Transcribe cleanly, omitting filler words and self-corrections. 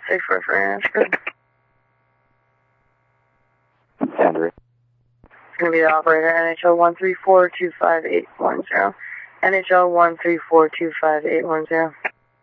644 for Ashford. Andrew. It's going to be the operator, NHL 134-25810. NHL 134-25810.